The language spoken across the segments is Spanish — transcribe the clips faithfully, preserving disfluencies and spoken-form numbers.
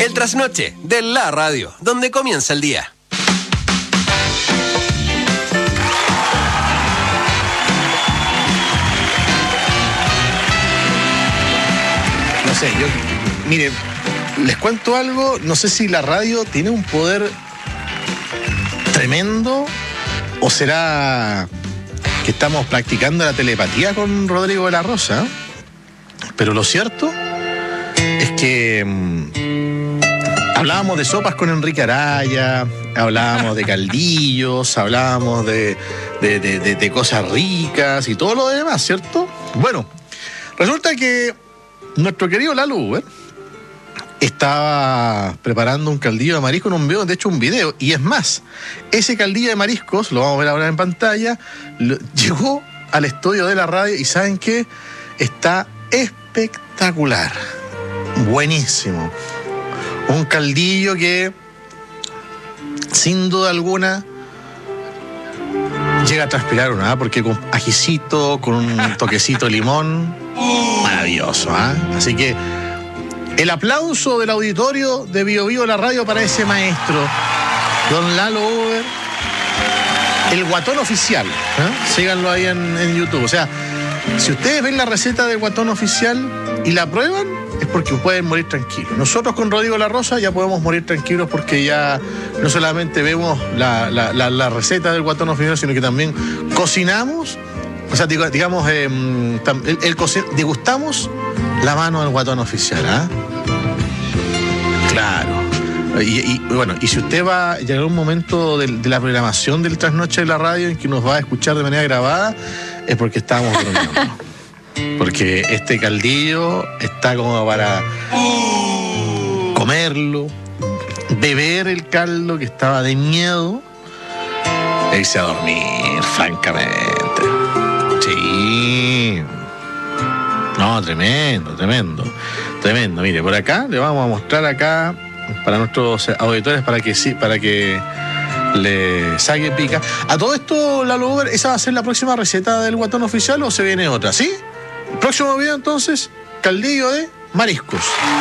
El trasnoche de la radio, donde comienza el día. No sé, yo, mire, les cuento algo, no sé si la radio tiene un poder tremendo o será que estamos practicando la telepatía con Rodrigo de la Rosa, pero lo cierto es que mmm, hablábamos de sopas con Enrique Araya, hablábamos de caldillos, hablábamos de, de, de, de, de cosas ricas y todo lo demás, ¿cierto? Bueno, resulta que nuestro querido Lalo Uber estaba preparando un caldillo de marisco en un video, de hecho un video, y es más, ese caldillo de mariscos, lo vamos a ver ahora en pantalla, lo, llegó al estudio de la radio y ¿saben qué? Está espectacular, buenísimo, un caldillo que sin duda alguna llega a transpirar una, ¿eh? Porque con ajicito, con un toquecito de limón, maravilloso, ¿eh? Así que el aplauso del auditorio de Bio Bio la radio para ese maestro, don Lalo Uber, el guatón oficial, ¿eh? Síganlo ahí en, en YouTube. O sea, si ustedes ven la receta del guatón oficial y la prueban, es porque pueden morir tranquilos. Nosotros con Rodrigo La Rosa ya podemos morir tranquilos porque ya no solamente vemos la, la, la, la receta del guatón oficial, sino que también cocinamos, o sea, digamos, eh, el, el degustamos la mano del guatón oficial, ¿ah? ¿eh? Claro. Y, y bueno, y si usted va a llegar a un momento de, de la programación del Trasnoche de la radio en que nos va a escuchar de manera grabada, es porque estábamos bromeando. Porque este caldillo está como para comerlo, beber el caldo que estaba de miedo e irse a dormir, francamente. Sí. No, tremendo, tremendo, tremendo. Mire, por acá le vamos a mostrar acá para nuestros auditores para que sí, para que le saque pica. A todo esto, Lalo Uber, ¿esa va a ser la próxima receta del guatón oficial o se viene otra? ¿Sí? El próximo video entonces, caldillo de mariscos.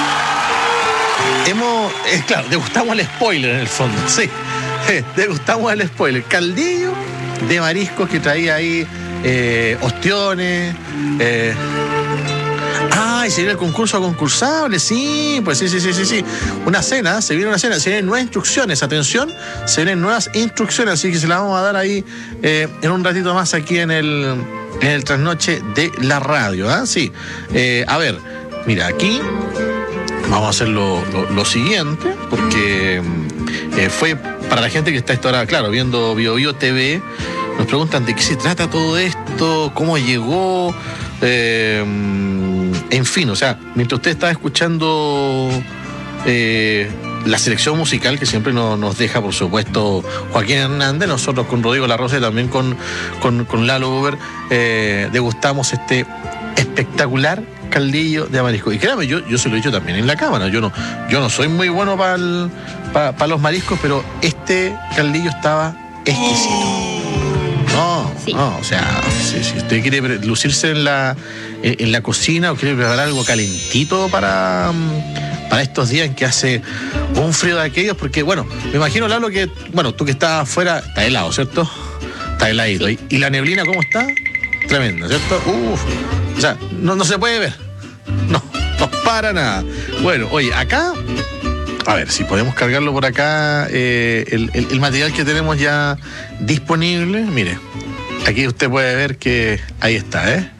Hemos, eh, claro, degustamos el spoiler en el fondo, sí. Eh, degustamos el spoiler. Caldillo de mariscos que traía ahí eh, ostiones. Eh, Ah, y se viene el concurso concursable, sí, pues sí, sí, sí, sí, sí. Una cena, se viene una cena, se vienen nuevas instrucciones, atención, se vienen nuevas instrucciones, así que se las vamos a dar ahí eh, en un ratito más aquí en el, en el Trasnoche de la radio, ¿ah? ¿eh? Sí. Eh, a ver, mira, aquí vamos a hacer lo, lo, lo siguiente, porque eh, fue para la gente que está a esta hora, claro, viendo Bio Bio T V, nos preguntan de qué se trata todo esto, cómo llegó. Eh, en fin, o sea, mientras usted está escuchando eh, la selección musical que siempre nos, nos deja, por supuesto, Joaquín Hernández, nosotros con Rodrigo La Rosa y también con, con, con Lalo Uber, eh, degustamos este espectacular caldillo de marisco. Y créame, yo, yo se lo he dicho también en la cámara, yo no, yo no soy muy bueno para pa, pa los mariscos, pero este caldillo estaba exquisito. No, sí. no, o sea, si, si usted quiere lucirse en la, en, en la cocina o quiere preparar algo calentito para, para estos días en que hace un frío de aquellos, porque, bueno, me imagino, Lalo, que, bueno, tú que estás afuera, está helado, ¿cierto? Está heladito. Sí. ¿Y, y la neblina cómo está? Tremenda, ¿cierto? Uf, o sea, no, no se puede ver. No, no para nada. Bueno, oye, acá... A ver, si podemos cargarlo por acá, eh, el, el, el material que tenemos ya disponible. Mire, aquí usted puede ver que ahí está, ¿eh?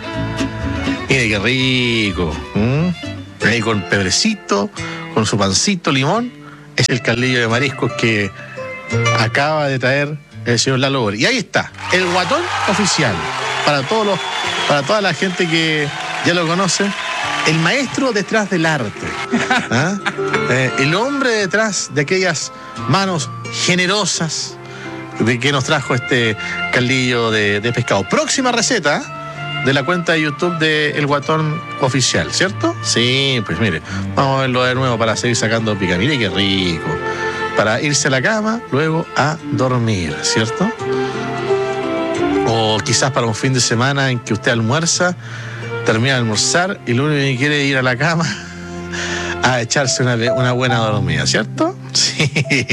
Mire qué rico. ¿Mm? Ahí con pebrecito, con su pancito, limón. Es el caldillo de mariscos que acaba de traer el señor Lalo Uber. Y ahí está, el guatón oficial. Para todos los, para toda la gente que ya lo conoce. El maestro detrás del arte, ¿ah? eh, el hombre detrás de aquellas manos generosas de que nos trajo este caldillo de, de pescado. Próxima receta de la cuenta de YouTube de El Guatón Oficial, ¿cierto? Sí, pues mire, vamos a verlo de nuevo para seguir sacando pica. Mire qué rico. Para irse a la cama, luego a dormir, ¿cierto? O quizás para un fin de semana en que usted almuerza, termina de almorzar y lo único que quiere es ir a la cama a echarse una, una buena dormida, ¿cierto? Sí.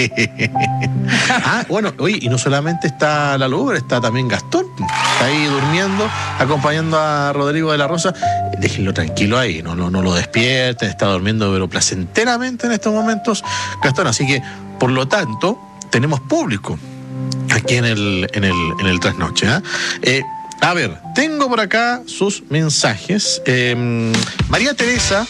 Ah, bueno, oye, y no solamente está la Luber, está también Gastón. Está ahí durmiendo, acompañando a Rodrigo de la Rosa. Déjenlo tranquilo ahí, no, no, no lo despierten, está durmiendo pero placenteramente en estos momentos, Gastón. Así que, por lo tanto, tenemos público aquí en el, en el, en el trasnoche, ¿eh? Eh, a ver, tengo por acá sus mensajes. Eh, María Teresa,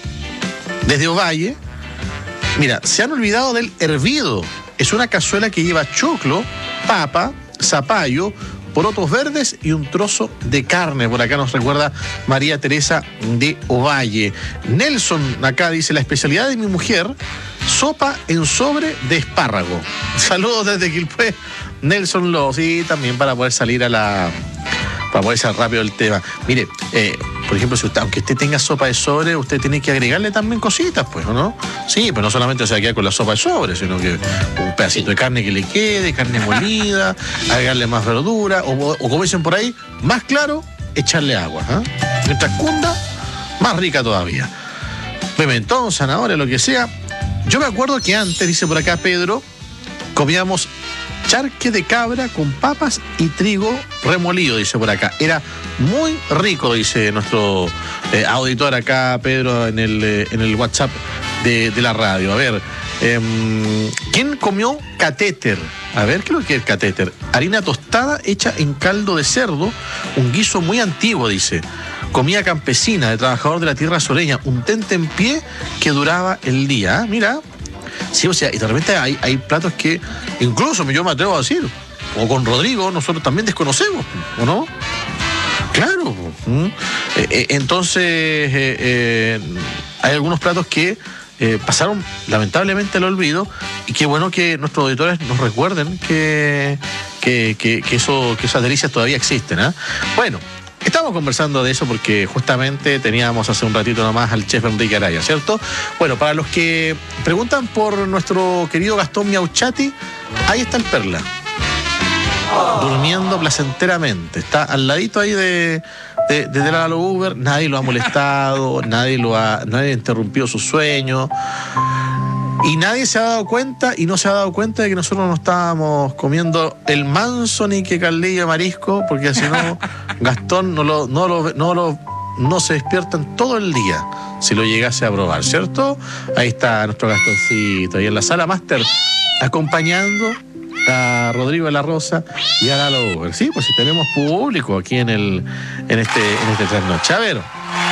desde Ovalle. Mira, se han olvidado del hervido. Es una cazuela que lleva choclo, papa, zapallo, porotos verdes y un trozo de carne. Por acá nos recuerda María Teresa de Ovalle. Nelson acá dice: la especialidad de mi mujer, sopa en sobre de espárrago. Saludos desde Quilpué, Nelson Lo. Sí, también para poder salir a la... para poder ser rápido el tema. Mire, eh, por ejemplo, si usted, aunque usted tenga sopa de sobre, usted tiene que agregarle también cositas, pues, ¿o no? Sí, pero no solamente se va a quedar con la sopa de sobre, sino que un pedacito de carne que le quede, carne molida, agregarle más verdura, o, o como dicen por ahí, más claro, echarle agua. ¿eh? Mientras cunda, más rica todavía. Pimentón, zanahoria, lo que sea. Yo me acuerdo que antes, dice por acá Pedro, comíamos charque de cabra con papas y trigo remolido, dice por acá. Era muy rico, dice nuestro eh, auditor acá, Pedro, en el, eh, en el WhatsApp de, de la radio. A ver, eh, ¿quién comió catéter? A ver, ¿qué es lo que es catéter? Harina tostada hecha en caldo de cerdo, un guiso muy antiguo, dice. Comida campesina de trabajador de la tierra soreña, un tentempié que duraba el día. ¿eh? Mira. Sí, o sea, y de repente hay, hay platos que incluso yo me atrevo a decir, o con Rodrigo, nosotros también desconocemos, ¿o no? Claro. ¿Mm? Eh, entonces, eh, eh, hay algunos platos que eh, pasaron lamentablemente al olvido, y qué bueno que nuestros auditores nos recuerden que, que, que, que, eso, que esas delicias todavía existen. ¿eh? Bueno. Estamos conversando de eso porque justamente teníamos hace un ratito nomás al chef Enrique Araya, ¿cierto? Bueno, para los que preguntan por nuestro querido Gastón Miauchati, ahí está el Perla. Oh. Durmiendo placenteramente. Está al ladito ahí de, de, de, de la Uber. Nadie lo ha molestado, nadie lo ha, nadie ha interrumpido su sueño. Y nadie se ha dado cuenta y no se ha dado cuenta de que nosotros no estábamos comiendo el manso ni que caldillo de marisco, porque si no, Gastón no lo, no lo, no lo, no se despiertan todo el día si lo llegase a probar, ¿cierto? Ahí está nuestro Gastoncito, ahí en la sala máster, acompañando a Rodrigo de la Rosa y a Lalo Uber. Sí, pues si tenemos público aquí en el, en este, en este trasnoche. A ver,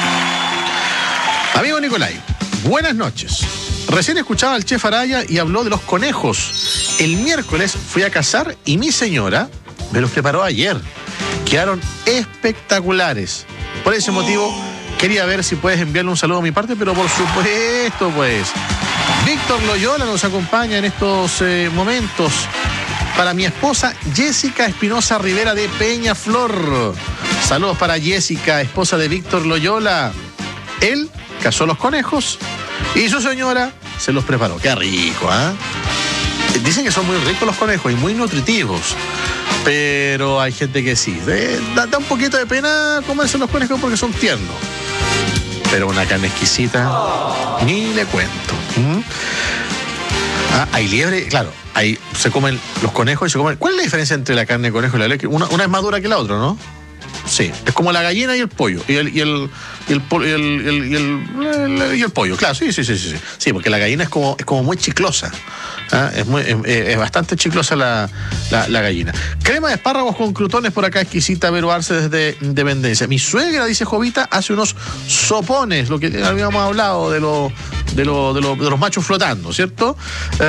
amigo Nicolai, buenas noches. Recién escuchaba al chef Araya y habló de los conejos. El miércoles fui a cazar y mi señora me los preparó ayer. Quedaron espectaculares. Por ese motivo, quería ver si puedes enviarle un saludo a mi parte, pero por supuesto, pues. Víctor Loyola nos acompaña en estos eh, momentos. Para mi esposa Jessica Espinosa Rivera de Peñaflor. Saludos para Jessica, esposa de Víctor Loyola. Él cazó los conejos y su señora se los preparó. Qué rico, ¿ah? ¿eh? Dicen que son muy ricos los conejos y muy nutritivos. Pero hay gente que sí. Eh, da, da un poquito de pena comerse los conejos porque son tiernos. Pero una carne exquisita, ni le cuento. ¿Mm? Ah, hay liebre, claro. Ahí se comen los conejos y se comen. ¿Cuál es la diferencia entre la carne de conejo y la liebre? Una, una es más dura que la otra, ¿no? Sí, es como la gallina y el pollo. Y el, y el, y el, y el, y el, y el, y el pollo, claro, sí, sí, sí, sí. Sí, porque la gallina es como, es como muy chiclosa. ¿Ah? Es, muy, es, es bastante chiclosa la, la, la gallina. Crema de espárragos con crutones por acá, exquisita, Vero Arce desde Independencia. Mi suegra, dice Jovita, hace unos sopones, lo que habíamos hablado de, lo, de, lo, de, lo, de los machos flotando, ¿cierto?